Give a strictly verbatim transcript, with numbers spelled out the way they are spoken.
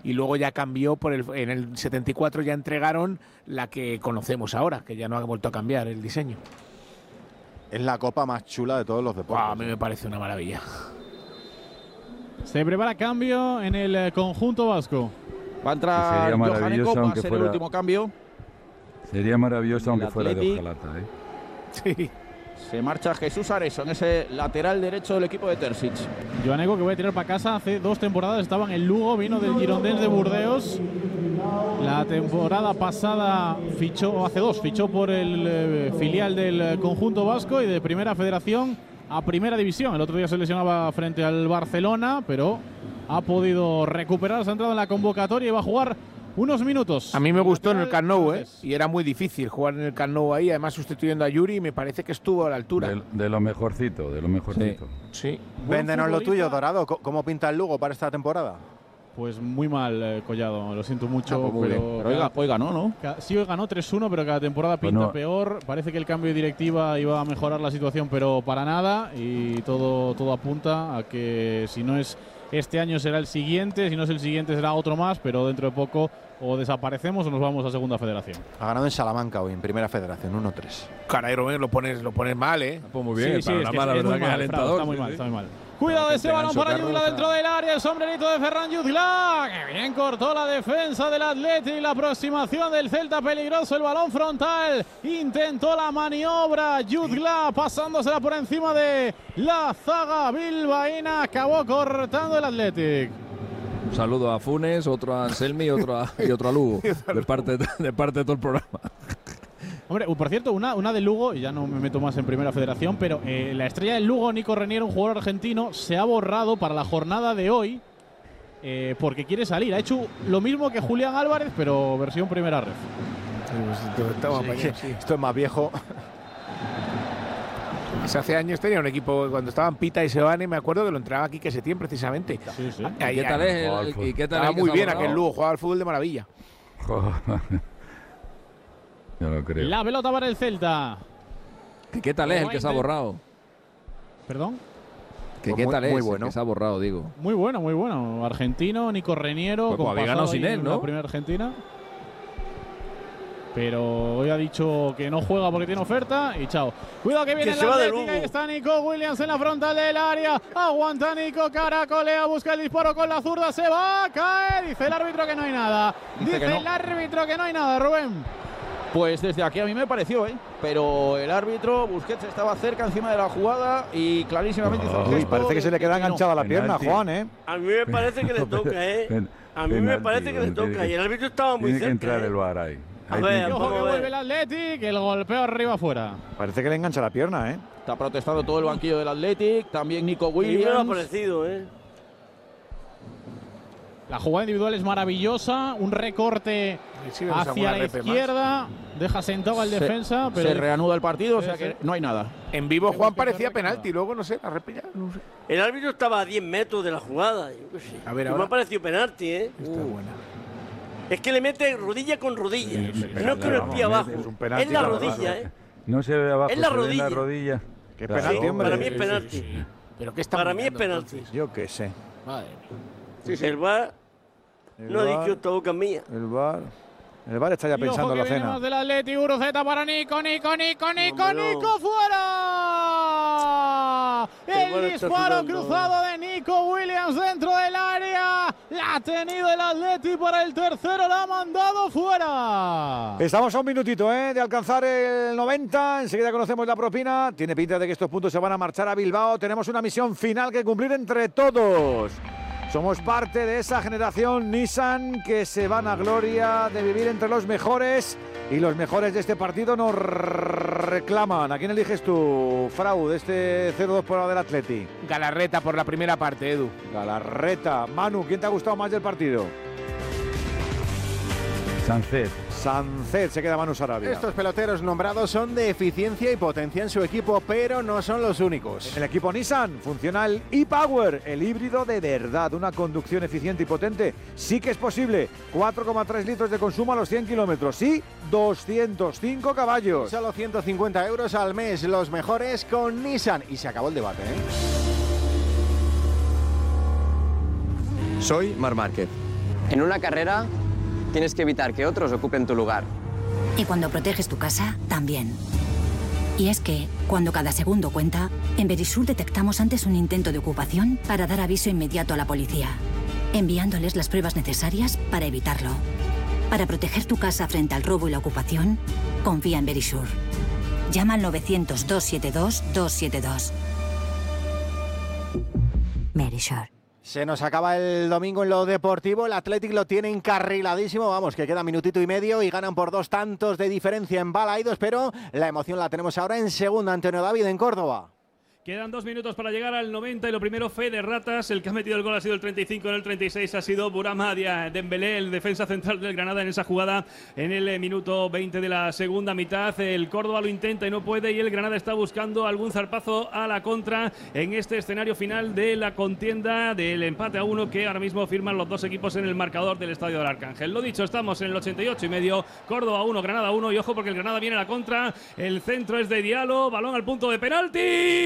y luego ya cambió por el, en el setenta y cuatro ya entregaron la que conocemos ahora, que ya no ha vuelto a cambiar el diseño. Es la copa más chula de todos los deportes. Wow, a mí me parece una maravilla. Se prepara cambio en el conjunto vasco. Va a entrar Johan Eko, va a ser fuera, el último cambio. Sería maravilloso aunque fuera de Athletic. hojalata, ¿eh? Sí. Se marcha Jesús Areso en ese lateral derecho del equipo de Terzic. Johan Eko, que voy a tirar para casa, hace dos temporadas estaba en el Lugo, vino del Girondins de Burdeos. La temporada pasada fichó, hace dos, fichó por el eh, filial del conjunto vasco y de Primera Federación a Primera División. El otro día se lesionaba frente al Barcelona, pero ha podido recuperar, se ha entrado en la convocatoria y va a jugar unos minutos. A mí me gustó en el Camp Nou, ¿eh? Y era muy difícil jugar en el Camp Nou ahí, además sustituyendo a Yuri, y me parece que estuvo a la altura. De, de lo mejorcito, de lo mejorcito. Sí. sí. Véndenos lo tuyo, Dorado. ¿Cómo pinta el Lugo para esta temporada? Pues muy mal, eh, Collado, lo siento mucho. Ah, pues pero pero hoy, hoy ganó, ¿no? Sí, hoy ganó tres uno, pero cada temporada pinta Bueno. peor. Parece que el cambio de directiva iba a mejorar la situación, pero para nada. Y todo, todo apunta a que si no es este año será el siguiente, si no es el siguiente será otro más, pero dentro de poco o desaparecemos o nos vamos a Segunda Federación. Ha ganado en Salamanca hoy, en Primera Federación, uno tres. Caray, Rubén, lo pones, lo pones mal, ¿eh? Pues muy bien, sí, sí, es que la es verdad muy que es mal, alentador. Está muy sí, mal, sí. está muy mal. Cuidado de ese balón para Yudla dentro del área, el sombrerito de Ferran Yudla, que bien cortó la defensa del Athletic, la aproximación del Celta peligroso, el balón frontal, intentó la maniobra, Yudla pasándosela por encima de la zaga bilbaína, acabó cortando el Athletic. Un saludo a Funes, otro a Anselmi y otro a, y otro a Lugo, de parte, de parte de todo el programa. Hombre, por cierto, una, una de Lugo, y ya no me meto más en Primera Federación, pero eh, la estrella del Lugo, Nico Reniero, un jugador argentino, se ha borrado para la jornada de hoy eh, porque quiere salir. Ha hecho lo mismo que Julián Álvarez, pero versión primera ref. Sí, sí. Esto es más viejo. Hace años tenía un equipo, cuando estaban Pita y Sebane, me acuerdo que lo entrenaba aquí que Setién precisamente. Sí, sí. Ahí, ¿Qué tal ahí, es? El, el, ¿y qué tal Estaba es que muy se ha bien borrado? aquel Lugo, jugaba al fútbol de maravilla. Yo lo creo. La pelota para el Celta. ¿Qué, ¿Qué tal es el que se ha borrado? ¿Perdón? ¿Qué, Pues ¿Qué muy- tal es muy el bueno. que se ha borrado, digo? Muy bueno, muy bueno. Argentino, Nico Reniero. Pues, pues, con había ganado pasado sin ahí él, en ¿no? La primera Argentina. Pero hoy ha dicho que no juega porque tiene oferta y chao. Cuidado que viene Que el se va de Atlético. Lugo. Ahí está Nico Williams en la frontal del área. Aguanta Nico, caracolea, busca el disparo con la zurda. Se va a caer. Dice el árbitro que no hay nada. Dice Dice que no. el árbitro que no hay nada, Rubén. Pues desde aquí a mí me pareció, ¿eh? Pero el árbitro, Busquets, estaba cerca encima de la jugada y clarísimamente hizo el Uy, gesto parece que de se le queda que no. enganchada la pierna, Penalti. Juan, ¿eh? A mí me parece que le toca, ¿eh? Pen- A mí me penalti, parece que le tiene toca. que- Y el árbitro estaba muy Tiene que cerca. entrar ¿eh? el V A R ahí. A Ahí ver, tiene que- Ojo vamos que a ver. vuelve el Athletic. El golpeo arriba afuera. Parece que le engancha la pierna, ¿eh? Está protestando todo el banquillo del Athletic. También Nico Y me lo ha Williams. parecido, ¿eh? La jugada individual es maravillosa. Un recorte Sí, vamos a hacia una la repe más. izquierda. Deja sentado al Se- defensa. Pero Se reanuda el partido, o sea Sí, que sí. no hay nada. En vivo Juan parecía que penalti, luego no sé, la repilla, no sé. El árbitro estaba a diez metros de la jugada. Yo qué sé. A ver, Y ahora. me ha parecido penalti, ¿eh? Está Uh. buena. Es que le mete rodilla con rodilla. Sí, sí, no es claro, con el pie abajo. es un penalti, Es la claro, rodilla, claro. ¿eh? No se ve abajo, Es la se ve en la rodilla. rodilla. Qué Claro, penalti, Sí, hombre. para mí es Sí, penalti. sí, sí. Pero ¿qué está Para mí es mirando, penalti. entonces? Yo qué sé. Madre mía. El V A R El no ha V A R, dicho esta boca mía. El V A R. El V A R está ya Y ojo pensando que en la viene cena. más del Atleti, Guruceta para Nico, Nico, Nico, Nico, Hombre, no. Nico, fuera. Qué bueno El está disparo jugando. cruzado de Nico Williams dentro del área. La ha tenido el Atleti para el tercero, la ha mandado fuera. Estamos a un minutito ¿eh? de alcanzar el noventa. Enseguida conocemos la propina. Tiene pinta de que estos puntos se van a marchar a Bilbao. Tenemos una misión final que cumplir entre todos. Somos parte de esa generación Nissan que se van a gloria de vivir entre los mejores. Y los mejores de este partido nos reclaman. ¿A quién eliges tú, Frau, de este cero dos por la del Atleti? Galarreta por la primera parte, Edu. Galarreta. Manu, ¿quién te ha gustado más del partido? Sánchez. Sánchez, se queda Manu Sarabia. Estos peloteros nombrados son de eficiencia y potencia en su equipo, pero no son los únicos. En el equipo Nissan funciona el e-Power, el híbrido de verdad, una conducción eficiente y potente. Sí que es posible. cuatro coma tres litros de consumo a los cien kilómetros. Sí, doscientos cinco caballos. Solo ciento cincuenta euros al mes, los mejores con Nissan. Y se acabó el debate, ¿eh? Soy Marc Márquez En una carrera tienes que evitar que otros ocupen tu lugar. Y cuando proteges tu casa, también. Y es que, cuando cada segundo cuenta, en Verisur detectamos antes un intento de ocupación para dar aviso inmediato a la policía, enviándoles las pruebas necesarias para evitarlo. Para proteger tu casa frente al robo y la ocupación, confía en Verisur. Llama al novecientos, doscientos setenta y dos, doscientos setenta y dos. Verisur. Se nos acaba el domingo en lo deportivo, el Athletic lo tiene encarriladísimo, vamos, que queda minutito y medio y ganan por dos tantos de diferencia en Balaidos, pero la emoción la tenemos ahora en segunda, Antonio David, en Córdoba. Quedan dos minutos para llegar al noventa y lo primero, fe de ratas. El que ha metido el gol ha sido el treinta y cinco, en el treinta y seis ha sido Burama Dembélé, el defensa central del Granada en esa jugada en el minuto veinte de la segunda mitad. El Córdoba lo intenta y no puede, y el Granada está buscando algún zarpazo a la contra en este escenario final de la contienda del empate a uno que ahora mismo firman los dos equipos en el marcador del Estadio del Arcángel. Lo dicho, estamos en el ochenta y ocho y medio, Córdoba uno, Granada uno, y ojo porque el Granada viene a la contra. El centro es de Diallo, balón al punto de penalti.